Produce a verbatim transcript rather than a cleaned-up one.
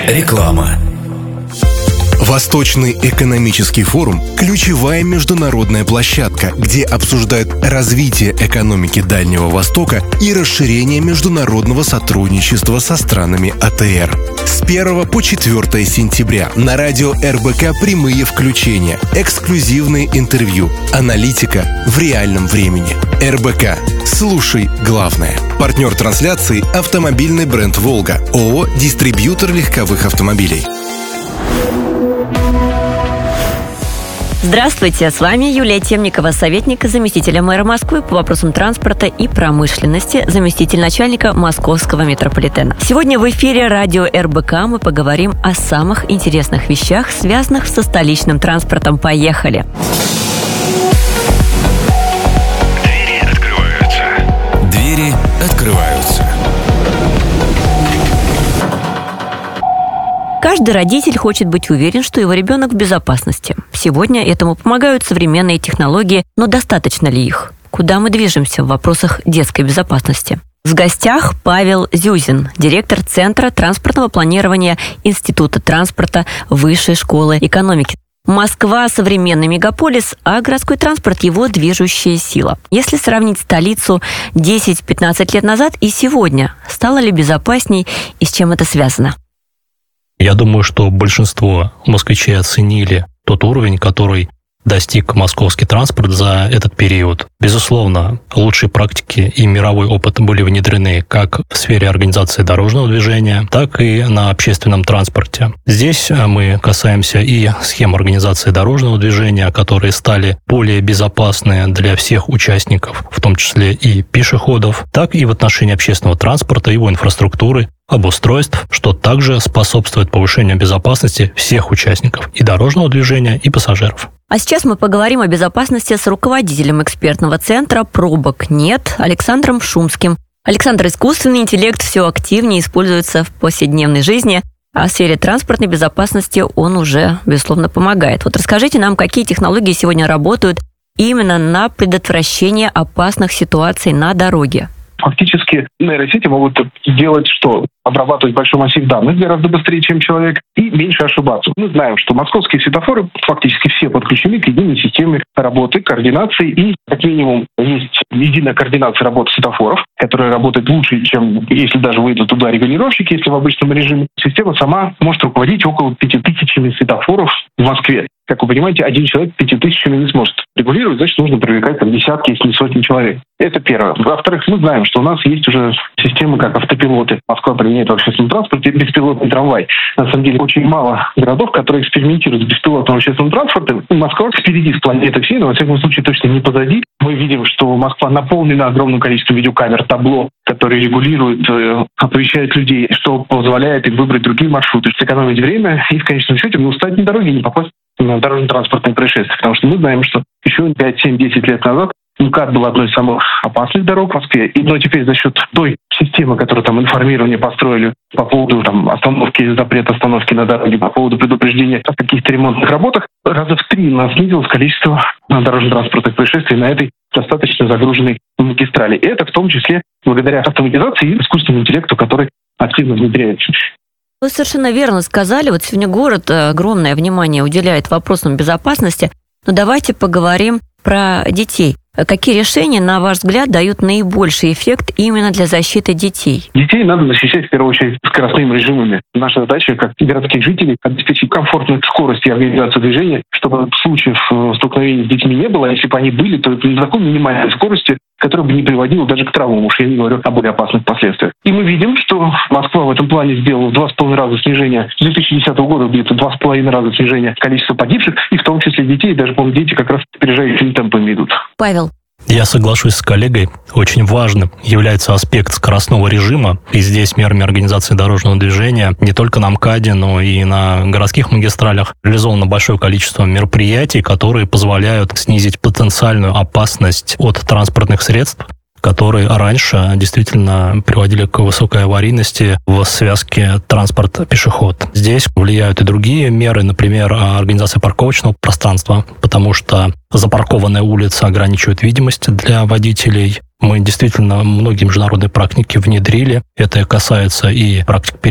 Реклама. Восточный экономический форум – ключевая международная площадка, где обсуждают развитие экономики Дальнего Востока и расширение международного сотрудничества со странами А Т Р. С первого по четвёртое сентября на радио Эр Бэ Ка прямые включения, эксклюзивные интервью, аналитика в реальном времени. Эр Бэ Ка. Слушай главное. Партнер трансляции – автомобильный бренд «Волга», О О «Дистрибьютор легковых автомобилей». Здравствуйте, с вами Юлия Темникова, советник заместителя мэра Москвы по вопросам транспорта и промышленности, заместитель начальника Московского метрополитена. Сегодня в эфире радио Эр Бэ Ка мы поговорим о самых интересных вещах, связанных со столичным транспортом. Поехали! Двери открываются. Двери открываются. Каждый родитель хочет быть уверен, что его ребенок в безопасности. Сегодня этому помогают современные технологии, но достаточно ли их? Куда мы движемся в вопросах детской безопасности? В гостях Павел Зюзин, директор Центра транспортного планирования Института транспорта Высшей школы экономики. Москва – современный мегаполис, а городской транспорт – его движущая сила. Если сравнить столицу десять-пятнадцать лет назад и сегодня, стало ли безопасней и с чем это связано? Я думаю, что большинство москвичей оценили тот уровень, который достиг московский транспорт за этот период. Безусловно, лучшие практики и мировой опыт были внедрены как в сфере организации дорожного движения, так и на общественном транспорте. Здесь мы касаемся и схем организации дорожного движения, которые стали более безопасны для всех участников, в том числе и пешеходов, так и в отношении общественного транспорта, его инфраструктуры, обустройств, что также способствует повышению безопасности всех участников и дорожного движения, и пассажиров. А сейчас мы поговорим о безопасности с руководителем экспертного центра «Пробок нет» Александром Шумским. Александр, искусственный интеллект все активнее используется в повседневной жизни, а в сфере транспортной безопасности он уже, безусловно, помогает. Вот расскажите нам, какие технологии сегодня работают именно на предотвращение опасных ситуаций на дороге. Фактически нейросети могут делать что? Обрабатывать большой массив данных гораздо быстрее, чем человек, и меньше ошибаться. Мы знаем, что московские светофоры фактически все подключены к единой системе работы, координации, и как минимум есть единая координация работы светофоров, которая работает лучше, чем если даже выйдут туда регулировщики, если в обычном режиме. Система сама может руководить около пяти тысячами светофоров в Москве. Как вы понимаете, один человек пяти тысячами не сможет регулировать, значит, нужно привлекать там десятки, если не сотни человек. Это первое. Во-вторых, мы знаем, что у нас есть уже системы, как автопилоты. Москва применяет в общественном транспорте беспилотный трамвай. На самом деле, очень мало городов, которые экспериментируют с беспилотным общественным транспортом. Москва впереди в планете всей, но, во всяком случае, точно не позади. Мы видим, что Москва наполнена огромным количеством видеокамер, табло, которые регулируют, э, оповещают людей, что позволяет им выбрать другие маршруты, сэкономить время и, в конечном счете, не устать на дороге, не попасть на дорожно-транспортные происшествия. Потому что мы знаем, что еще пять, семь, десять лет назад МКАД был одной из самых опасных дорог в Москве. И, но теперь за счет той системы, которую там информирование построили по поводу там, остановки, запрета остановки на дороге, по поводу предупреждения о каких-то ремонтных работах, раза в три у нас снизилось количество дорожно-транспортных происшествий на этой достаточно загруженной магистрали. И это в том числе благодаря автоматизации и искусственному интеллекту, который активно внедряется. Вы совершенно верно сказали. Вот сегодня город огромное внимание уделяет вопросам безопасности. Но давайте поговорим про детей. Какие решения, на ваш взгляд, дают наибольший эффект именно для защиты детей? Детей надо защищать, в первую очередь, скоростными режимами. Наша задача, как городских жителей, обеспечить комфортную скорость и организацию движения, чтобы случаев столкновений с детьми не было. А если бы они были, то на такой минимальной скорости, которая бы не приводила даже к травмам, уж я не говорю о более опасных последствиях. И мы видим, что Москва в этом плане сделала в два с половиной раза снижение, с две тысячи десятого года где-то два с половиной раза снижение количества погибших, и в том числе детей, даже, по-моему, дети как раз опережающими темпами идут. Павел. Я соглашусь с коллегой. Очень важным является аспект скоростного режима. И здесь мерами организации дорожного движения не только на МКАДе, но и на городских магистралях реализовано большое количество мероприятий, которые позволяют снизить потенциальную опасность от транспортных средств, которые раньше действительно приводили к высокой аварийности в связке транспорт-пешеход. Здесь влияют и другие меры, например, организация парковочного пространства, потому что запаркованная улица ограничивает видимость для водителей. Мы действительно многие международные практики внедрили. Это касается и практик